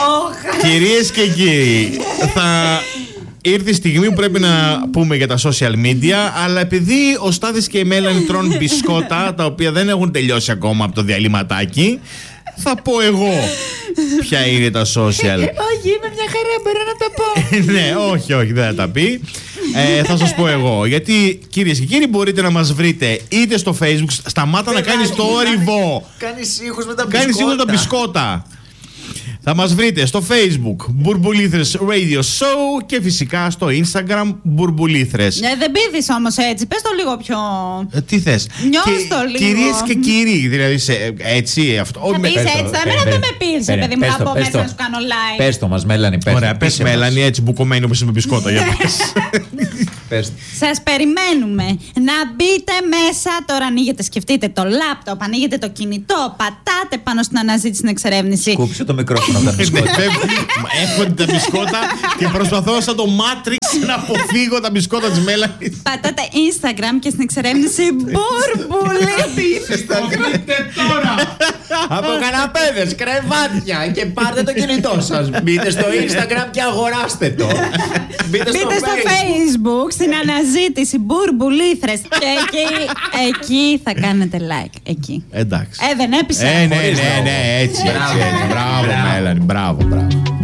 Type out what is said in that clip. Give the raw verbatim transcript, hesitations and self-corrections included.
Κυρίες και κύριοι, θα ήρθε η στιγμή που πρέπει να πούμε για τα social media, αλλά επειδή ο Στάθης και η Μέλανη τρώνε μπισκότα, τα οποία δεν έχουν τελειώσει ακόμα από το διαλυματάκι, θα πω εγώ ποια είναι τα social. Όχι, είμαι μια χαρά, μπορώ να τα πω. Ναι, όχι, όχι, δεν θα τα πει. ε, Θα σας πω εγώ. Γιατί, κυρίες και κύριοι, μπορείτε να μας βρείτε είτε στο Facebook. Σταμάτα να κάνεις το όριβο. Κάνεις ήχους με τα μπισκότα. Κάνεις ήχους με τα μπισκότα. Θα μας βρείτε στο Facebook Μπουρμπουλήθρες Radio Show και φυσικά στο Instagram Μπουρμπουλήθρες. Ναι, δεν πείθεις όμως έτσι. Πες το λίγο πιο. Ε, τι θες? Νιώσ' το λίγο. Κυρίες και κύριοι, δηλαδή σε, έτσι αυτό. Θα πεις έτσι, θα μην δεν με πείθεις, παιδί μου, να πω μέσα να σου κάνω live. Πες το μας, Μέλανη, πες. Ωραία, πες Μέλανη, έτσι μπουκωμένη όπως είμαι μπισκότα. Για πες. Σας περιμένουμε να μπείτε μέσα. Τώρα ανοίγετε, σκεφτείτε το λάπτοπ, ανοίγετε το κινητό, πατάτε πάνω στην αναζήτηση, στην εξερεύνηση. Κούψε το μικρόφωνο από τα μπισκότα. Έχω τα μπισκότα και προσπαθώ σαν το Matrix να αποφύγω τα μπισκότα της Μέλανης. Πατάτε Instagram και στην εξερεύνηση Μπουρμπουλή. Τώρα από καναπέδες, κρεβάτια και πάρτε το κινητό σας. Μπείτε στο Instagram και αγοράστε το. Μπείτε στο Facebook στην αναζήτηση Μπουρμπουλήθρες και εκεί, εκεί θα κάνετε like. Εκεί. Εντάξει. Ε, δεν έπεισε. Ε, ναι, ναι, ναι, έτσι, έτσι, έτσι. Μπράβο, Μέλανη, μπράβο, μπράβο.